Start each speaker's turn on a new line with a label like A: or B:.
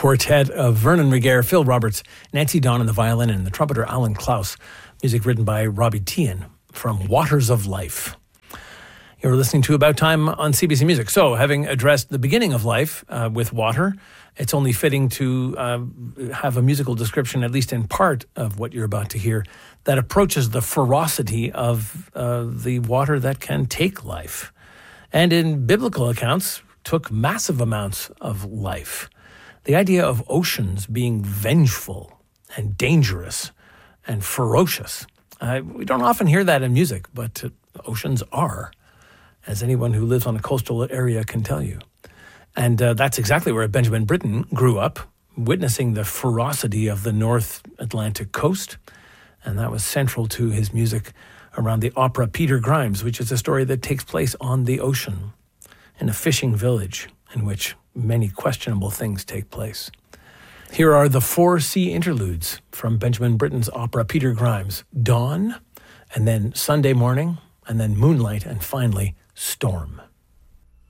A: quartet of Vernon Regehr, Phil Roberts, Nancy Don on the violin, and the trumpeter Alan Klaus. Music written by Robbie Tian from Waters of Life. You're listening to About Time on CBC Music. So, having addressed the beginning of life with water, it's only fitting to have a musical description, at least in part of what you're about to hear, that approaches the ferocity of the water that can take life. And in biblical accounts, took massive amounts of life. The idea of oceans being vengeful and dangerous and ferocious. We don't often hear that in music, but oceans are, as anyone who lives on a coastal area can tell you. And that's exactly where Benjamin Britten grew up, witnessing the ferocity of the North Atlantic coast. And that was central to his music around the opera Peter Grimes, which is a story that takes place on the ocean in a fishing village in which many questionable things take place. Here are the 4 sea interludes from Benjamin Britten's opera Peter Grimes: Dawn, and then Sunday Morning, and then Moonlight, and finally Storm.